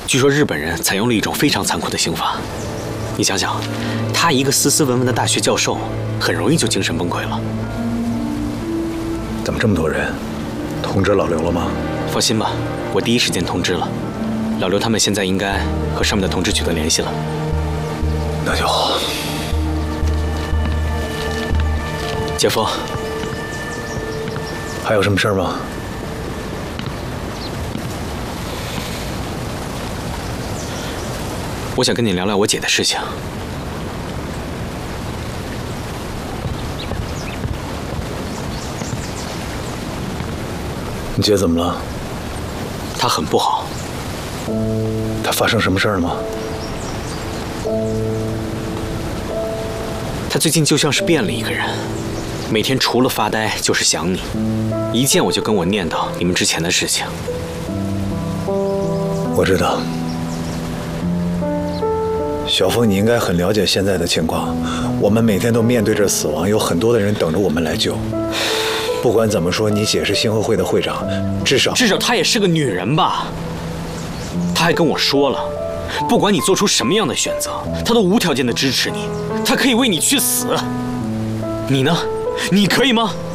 据说日本人采用了一种非常残酷的刑罚。你想想，他一个斯斯文文的大学教授，很容易就精神崩溃了。 怎么这么多人？通知老刘了吗？ 放心吧，我第一时间通知了。老刘他们现在应该和上面的同志取得联系了。 那就好。 姐夫， 还有什么事儿吗？ 我想跟你聊聊我姐的事情。 你姐怎么了？ 她很不好。 她发生什么事儿了吗？ 她最近就像是变了一个人，每天除了发呆就是想你，一见我就跟我念叨你们之前的事情。 我知道。小峰，你应该很了解现在的情况。我们每天都面对着死亡，有很多的人等着我们来救。不管怎么说，你姐是星河会的会长，至少她也是个女人吧。她还跟我说了，不管你做出什么样的选择，她都无条件的支持你，她可以为你去死。你呢？你可以吗？